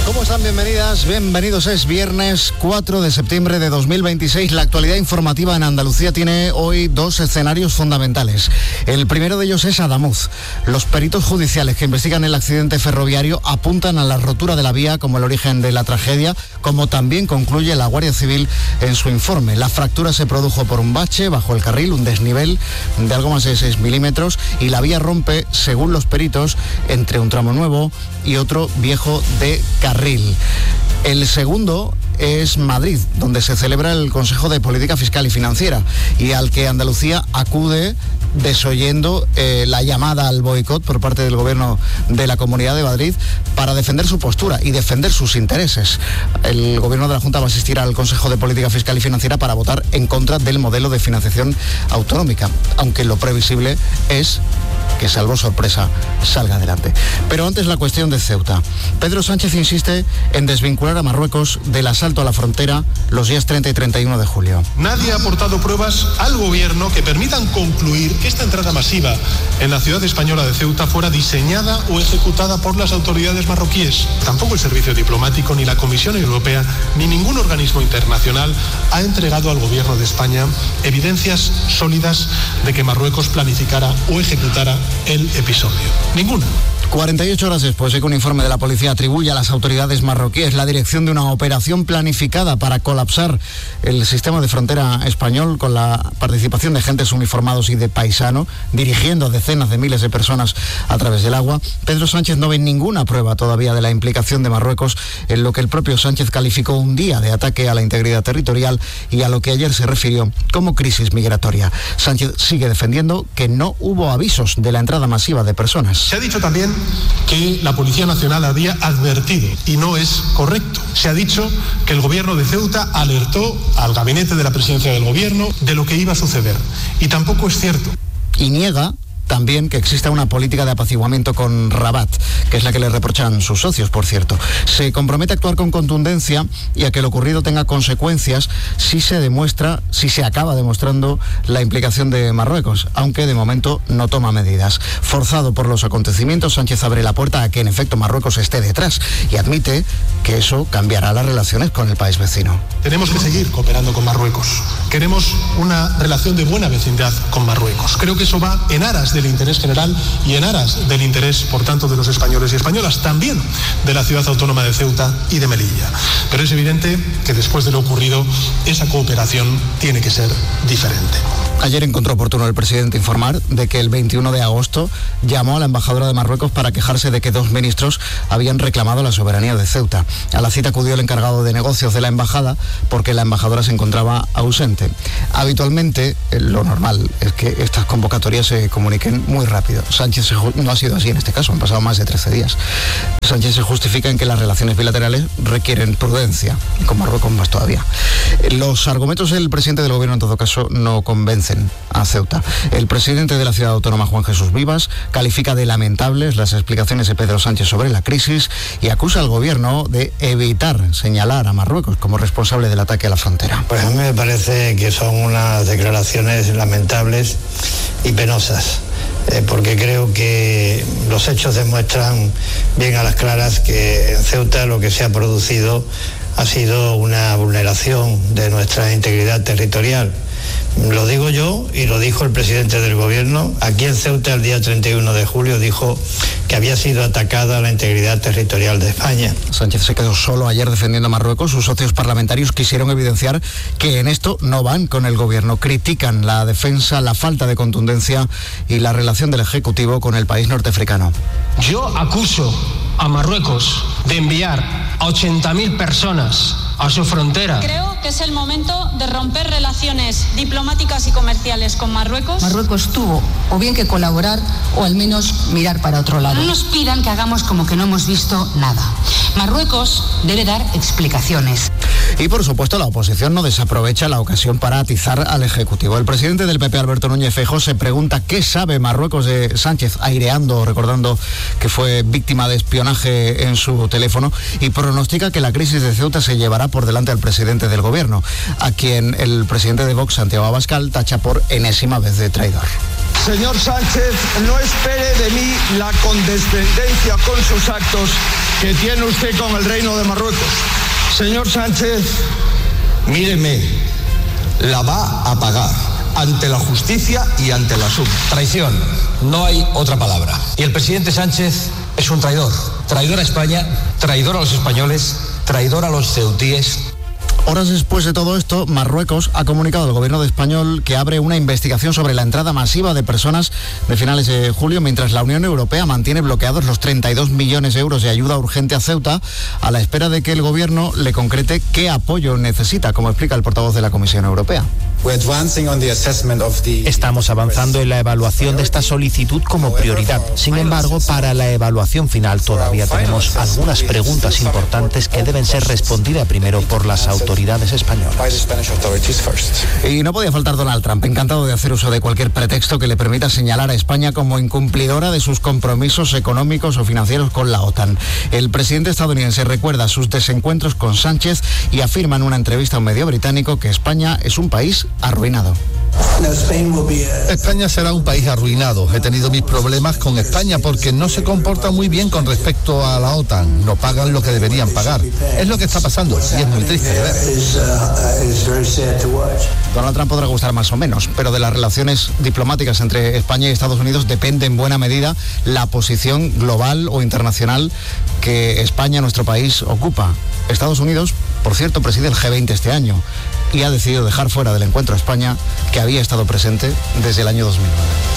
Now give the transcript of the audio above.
¿Cómo están? Bienvenidas, bienvenidos. Es viernes 4 de septiembre de 2026. La actualidad informativa en Andalucía tiene hoy dos escenarios fundamentales. El primero de ellos es Adamuz. Los peritos judiciales que investigan el accidente ferroviario apuntan a la rotura de la vía como el origen de la tragedia, como también concluye la Guardia Civil en su informe. La fractura se produjo por un bache bajo el carril, un desnivel de algo más de 6 milímetros, y la vía rompe, según los peritos, entre un tramo nuevo y otro viejo de carril. El segundo es Madrid, donde se celebra el Consejo de Política Fiscal y Financiera y al que Andalucía acude desoyendo la llamada al boicot por parte del gobierno de la Comunidad de Madrid para defender su postura y defender sus intereses. El gobierno de la Junta va a asistir al Consejo de Política Fiscal y Financiera para votar en contra del modelo de financiación autonómica, aunque lo previsible es que, salvo sorpresa, salga adelante. Pero antes, la cuestión de Ceuta. Pedro Sánchez insiste en desvincular a Marruecos del asalto a la frontera los días 30 y 31 de julio. Nadie ha aportado pruebas al gobierno que permitan concluir que esta entrada masiva en la ciudad española de Ceuta fuera diseñada o ejecutada por las autoridades marroquíes. Tampoco el Servicio Diplomático, ni la Comisión Europea, ni ningún organismo internacional ha entregado al gobierno de España evidencias sólidas de que Marruecos planificara o ejecutara el episodio. Ninguna. 48 horas después de que un informe de la policía atribuye a las autoridades marroquíes la dirección de una operación planificada para colapsar el sistema de frontera español con la participación de agentes uniformados y de paisano, dirigiendo a decenas de miles de personas a través del agua, Pedro Sánchez no ve ninguna prueba todavía de la implicación de Marruecos en lo que el propio Sánchez calificó un día de ataque a la integridad territorial y a lo que ayer se refirió como crisis migratoria. Sánchez sigue defendiendo que no hubo avisos de la entrada masiva de personas. Se ha dicho también que la Policía Nacional había advertido, y no es correcto. Se ha dicho que el gobierno de Ceuta alertó al gabinete de la presidencia del gobierno de lo que iba a suceder, y tampoco es cierto. Y niega también que exista una política de apaciguamiento con Rabat, que es la que le reprochan sus socios, por cierto. Se compromete a actuar con contundencia y a que lo ocurrido tenga consecuencias si se acaba demostrando la implicación de Marruecos, aunque de momento no toma medidas. Forzado por los acontecimientos, Sánchez abre la puerta a que en efecto Marruecos esté detrás y admite que eso cambiará las relaciones con el país vecino. Tenemos que seguir cooperando con Marruecos. Queremos una relación de buena vecindad con Marruecos. Creo que eso va en aras del interés general y en aras del interés, por tanto, de los españoles y españolas, también de la ciudad autónoma de Ceuta y de Melilla. Pero es evidente que después de lo ocurrido, esa cooperación tiene que ser diferente. Ayer encontró oportuno el presidente informar de que el 21 de agosto llamó a la embajadora de Marruecos para quejarse de que dos ministros habían reclamado la soberanía de Ceuta. A la cita acudió el encargado de negocios de la embajada porque la embajadora se encontraba ausente. Habitualmente, lo normal es que estas convocatorias se comuniquen muy rápido. Sánchez no ha sido así en este caso, han pasado más de 13 días. Sánchez se justifica en que las relaciones bilaterales requieren prudencia, y con Marruecos más todavía. Los argumentos del presidente del gobierno en todo caso no convencen a Ceuta. El presidente de la ciudad autónoma, Juan Jesús Vivas, califica de lamentables las explicaciones de Pedro Sánchez sobre la crisis y acusa al gobierno de evitar señalar a Marruecos como responsable del ataque a la frontera. Pues a mí me parece que son unas declaraciones lamentables y penosas, porque creo que los hechos demuestran bien a las claras que en Ceuta lo que se ha producido ha sido una vulneración de nuestra integridad territorial. Lo digo yo y lo dijo el presidente del gobierno. Aquí en Ceuta el día 31 de julio dijo que había sido atacada la integridad territorial de España. Sánchez se quedó solo ayer defendiendo a Marruecos. Sus socios parlamentarios quisieron evidenciar que en esto no van con el gobierno. Critican la defensa, la falta de contundencia y la relación del Ejecutivo con el país norteafricano. Yo acuso a Marruecos de enviar a 80.000 personas a su frontera. Creo que es el momento de romper relaciones diplomáticas y comerciales con Marruecos. Marruecos tuvo o bien que colaborar o al menos mirar para otro lado. No nos pidan que hagamos como que no hemos visto nada. Marruecos debe dar explicaciones. Y por supuesto la oposición no desaprovecha la ocasión para atizar al Ejecutivo. El presidente del PP, Alberto Núñez Feijóo, se pregunta qué sabe Marruecos de Sánchez, recordando que fue víctima de espionaje en su teléfono, y pronostica que la crisis de Ceuta se llevará por delante al presidente del gobierno, a quien el presidente de Vox, Santiago Abascal, tacha por enésima vez de traidor. Señor Sánchez, no espere de mí la condescendencia con sus actos que tiene usted con el Reino de Marruecos. Señor Sánchez, míreme, la va a pagar ante la justicia y ante la SUB. Traición, no hay otra palabra. Y el presidente Sánchez es un traidor. Traidor a España, traidor a los españoles, traidor a los ceutíes. Horas después de todo esto, Marruecos ha comunicado al gobierno español que abre una investigación sobre la entrada masiva de personas de finales de julio, mientras la Unión Europea mantiene bloqueados los 32 millones de euros de ayuda urgente a Ceuta, a la espera de que el gobierno le concrete qué apoyo necesita, como explica el portavoz de la Comisión Europea. Estamos avanzando en la evaluación de esta solicitud como prioridad. Sin embargo, para la evaluación final todavía tenemos algunas preguntas importantes que deben ser respondidas primero por las autoridades españolas. Y no podía faltar Donald Trump, encantado de hacer uso de cualquier pretexto que le permita señalar a España como incumplidora de sus compromisos económicos o financieros con la OTAN. El presidente estadounidense recuerda sus desencuentros con Sánchez y afirma en una entrevista a un medio británico que España es un país arruinado. España será un país arruinado. He tenido mis problemas con España porque no se comporta muy bien con respecto a la OTAN. No pagan lo que deberían pagar. Es lo que está pasando y es muy triste de ver. Donald Trump podrá gustar más o menos, pero de las relaciones diplomáticas entre España y Estados Unidos depende en buena medida la posición global o internacional que España, nuestro país, ocupa. Estados Unidos, por cierto, preside el G20 este año y ha decidido dejar fuera del encuentro a España, que había estado presente desde el año 2009.